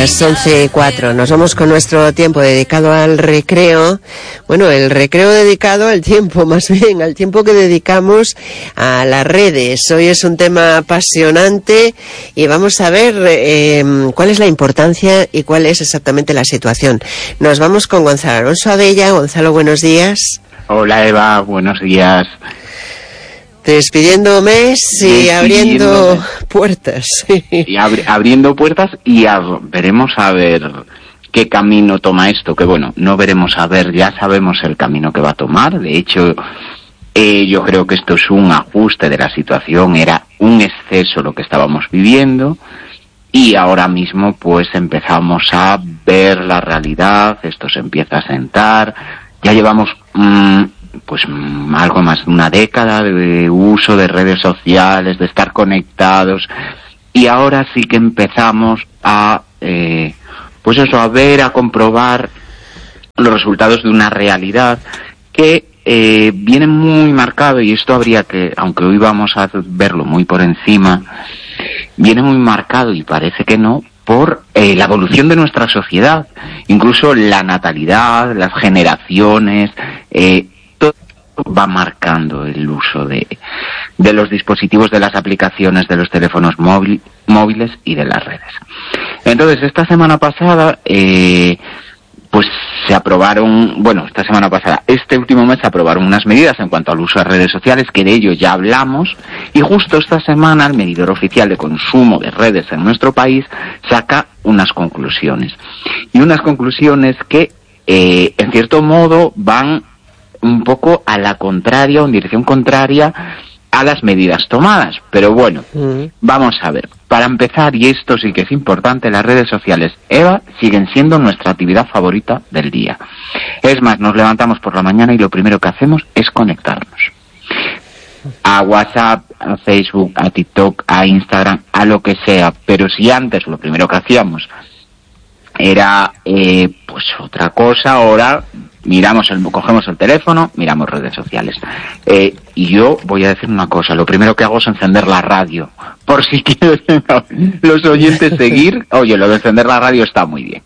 las 11:04. Nos vamos con nuestro tiempo dedicado al recreo. Bueno, el recreo dedicado al tiempo, más bien, al tiempo que dedicamos a las redes. Hoy es un tema apasionante y vamos a ver cuál es la importancia y cuál es exactamente la situación. Nos vamos con Gonzalo Alonso Abella. Gonzalo, buenos días. Hola Eva, buenos días. Despidiendo mes y abriendo puertas. Y abriendo puertas y veremos a ver qué camino toma esto, que bueno, no veremos a ver, ya sabemos el camino que va a tomar. De hecho, yo creo que esto es un ajuste de la situación, era un exceso lo que estábamos viviendo y ahora mismo pues empezamos a ver la realidad, esto se empieza a sentar, ya llevamos pues algo más de una década de uso de redes sociales, de estar conectados, y ahora sí que empezamos a pues eso, a ver, a comprobar los resultados de una realidad que viene muy marcado, y esto habría que, aunque hoy vamos a verlo muy por encima, viene muy marcado, y parece que no, por la evolución de nuestra sociedad, incluso la natalidad, las generaciones, va marcando el uso de los dispositivos, de las aplicaciones, de los teléfonos móviles y de las redes. Entonces, esta semana pasada, pues se aprobaron, este último mes se aprobaron unas medidas en cuanto al uso de redes sociales, que de ello ya hablamos, y justo esta semana el medidor oficial de consumo de redes en nuestro país saca unas conclusiones. Y unas conclusiones que, en cierto modo, van un poco a la contraria, o en dirección contraria a las medidas tomadas. Pero bueno, vamos a ver. Para empezar, y esto sí que es importante, las redes sociales, Eva, siguen siendo nuestra actividad favorita del día. Es más, nos levantamos por la mañana y lo primero que hacemos es conectarnos. A WhatsApp, a Facebook, a TikTok, a Instagram, a lo que sea. Pero si antes lo primero que hacíamos era pues otra cosa, ahora cogemos el teléfono, miramos redes sociales. Y yo voy a decir una cosa, lo primero que hago es encender la radio, por si quieren los oyentes seguir. Oye, lo de encender la radio está muy bien.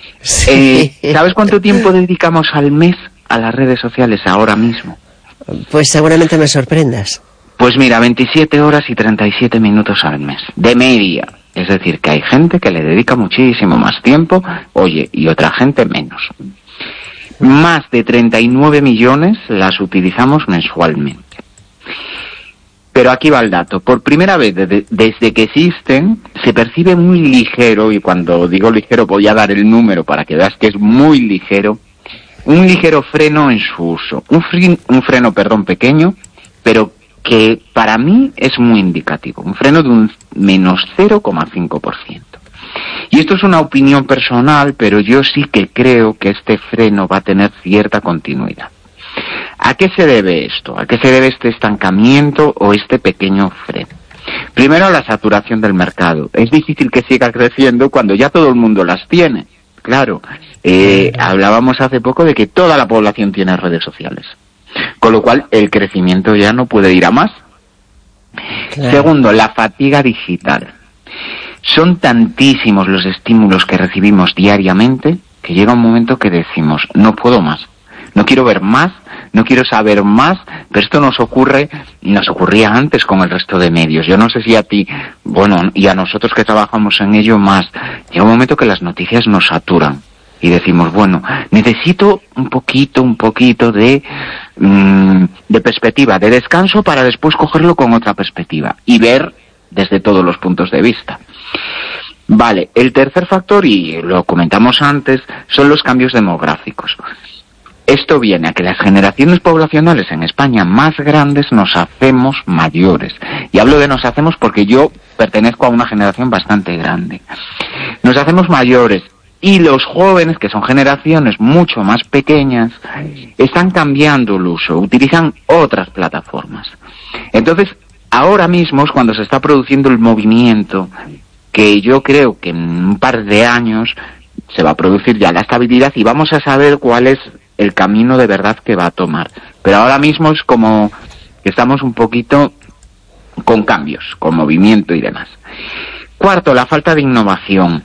¿Sabes cuánto tiempo dedicamos al mes a las redes sociales ahora mismo? Pues seguramente me sorprendas. Pues mira, 27 horas y 37 minutos al mes, de media. Es decir, que hay gente que le dedica muchísimo más tiempo, oye, y otra gente menos. Más de 39 millones las utilizamos mensualmente. Pero aquí va el dato. Por primera vez desde que existen, se percibe muy ligero, y cuando digo ligero voy a dar el número para que veas que es muy ligero, un ligero freno en su uso. Un freno pequeño, pero que para mí es muy indicativo. Un freno de un menos 0,5%. Y esto es una opinión personal, pero yo sí que creo que este freno va a tener cierta continuidad. ¿A qué se debe esto? ¿A qué se debe este estancamiento o este pequeño freno? Primero, la saturación del mercado. Es difícil que siga creciendo cuando ya todo el mundo las tiene. Claro, hablábamos hace poco de que toda la población tiene redes sociales. Con lo cual, el crecimiento ya no puede ir a más. Claro. Segundo, la fatiga digital. Son tantísimos los estímulos que recibimos diariamente que llega un momento que decimos, no puedo más, no quiero ver más, no quiero saber más, pero esto nos ocurría antes con el resto de medios. Yo no sé si a ti, bueno, y a nosotros que trabajamos en ello más, llega un momento que las noticias nos saturan y decimos, bueno, necesito un poquito de perspectiva, de descanso, para después cogerlo con otra perspectiva y ver desde todos los puntos de vista. Vale, el tercer factor, y lo comentamos antes, son los cambios demográficos. Esto viene a que las generaciones poblacionales en España más grandes nos hacemos mayores. Y hablo de nos hacemos porque yo pertenezco a una generación bastante grande. Nos hacemos mayores, y los jóvenes, que son generaciones mucho más pequeñas, están cambiando el uso, utilizan otras plataformas. Entonces, ahora mismo es cuando se está produciendo el movimiento que yo creo que en un par de años se va a producir ya la estabilidad y vamos a saber cuál es el camino de verdad que va a tomar. Pero ahora mismo es como que estamos un poquito con cambios, con movimiento y demás. Cuarto, la falta de innovación.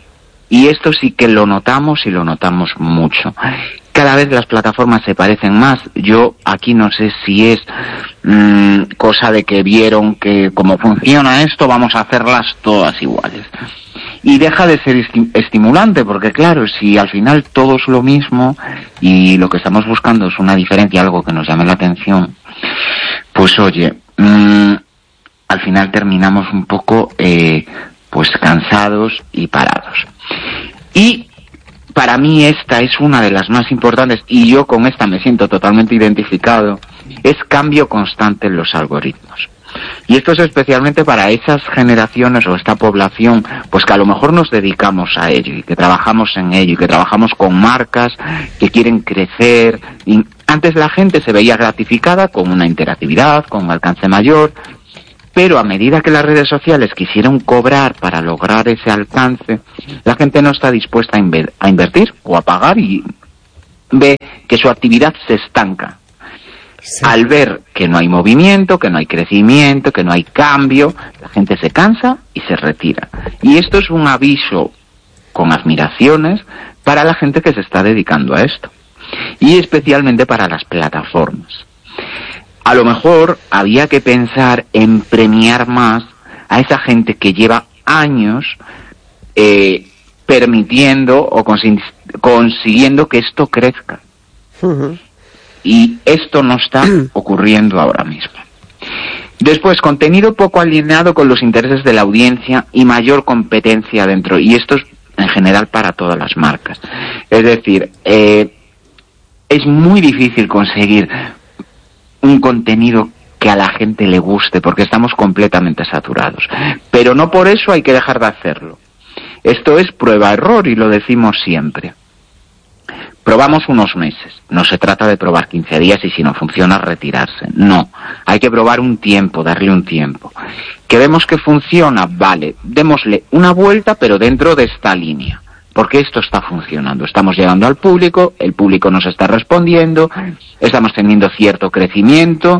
Y esto sí que lo notamos y lo notamos mucho. Cada vez las plataformas se parecen más. Yo aquí no sé si es cosa de que vieron que como funciona esto, vamos a hacerlas todas iguales. Y deja de ser estimulante, porque claro, si al final todo es lo mismo y lo que estamos buscando es una diferencia, algo que nos llame la atención, pues oye, al final terminamos un poco pues cansados y parados. Y para mí esta es una de las más importantes, y yo con esta me siento totalmente identificado, es cambio constante en los algoritmos. Y esto es especialmente para esas generaciones o esta población, pues que a lo mejor nos dedicamos a ello y que trabajamos en ello y que trabajamos con marcas que quieren crecer. Y antes la gente se veía gratificada con una interactividad, con un alcance mayor, pero a medida que las redes sociales quisieron cobrar para lograr ese alcance, la gente no está dispuesta a invertir o a pagar y ve que su actividad se estanca. Sí. Al ver que no hay movimiento, que no hay crecimiento, que no hay cambio, la gente se cansa y se retira. Y esto es un aviso con admiraciones para la gente que se está dedicando a esto. Y especialmente para las plataformas. A lo mejor había que pensar en premiar más a esa gente que lleva años permitiendo o consiguiendo que esto crezca. Uh-huh. Y esto no está ocurriendo ahora mismo. Después, contenido poco alineado con los intereses de la audiencia y mayor competencia dentro. Y esto es en general para todas las marcas. Es decir, es muy difícil conseguir un contenido que a la gente le guste, porque estamos completamente saturados. Pero no por eso hay que dejar de hacerlo. Esto es prueba-error y lo decimos siempre. Probamos unos meses. No se trata de probar 15 días y si no funciona retirarse. No, hay que probar un tiempo, darle un tiempo. ¿Que vemos que funciona? Vale, démosle una vuelta, pero dentro de esta línea. Porque esto está funcionando. Estamos llegando al público, el público nos está respondiendo, estamos teniendo cierto crecimiento